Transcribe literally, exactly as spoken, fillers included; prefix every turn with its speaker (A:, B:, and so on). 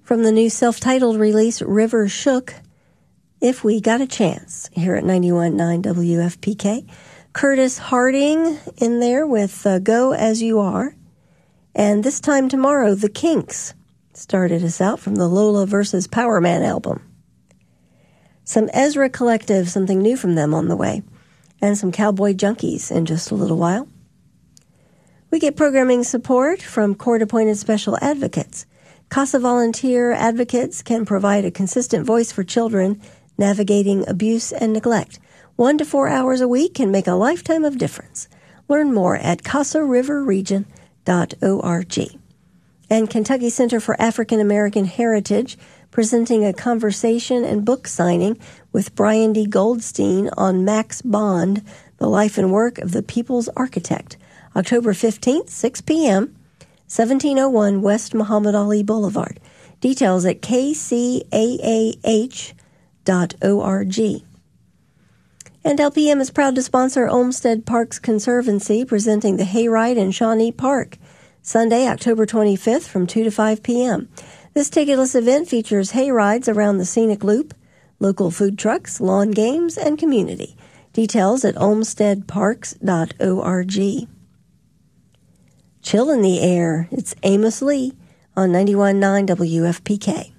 A: From the new self-titled release, River Shook, If We Got a Chance, here at ninety-one point nine W F P K. Curtis Harding in there with uh, Go As You Are. And this time tomorrow, The Kinks started us out from the Lola versus Power Man album. Some Ezra Collective, something new from them on the way. And some Cowboy Junkies in just a little while. We get programming support from court-appointed special advocates. CASA volunteer advocates can provide a consistent voice for children navigating abuse and neglect. One to four hours a week can make a lifetime of difference. Learn more at casa river region dot org. And Kentucky Center for African American Heritage presenting a conversation and book signing with Brian D. Goldstein on Max Bond, The Life and Work of the People's Architect. October fifteenth, six p.m., seventeen oh one West Muhammad Ali Boulevard. Details at k c a a h dot org. And L P M is proud to sponsor Olmsted Parks Conservancy, presenting the Hayride in Shawnee Park, Sunday, October twenty-fifth from two to five p.m. This ticketless event features hayrides around the scenic loop, local food trucks, lawn games, and community. Details at olmsted parks dot org. Chill in the air. It's Amos Lee on ninety-one point nine W F P K.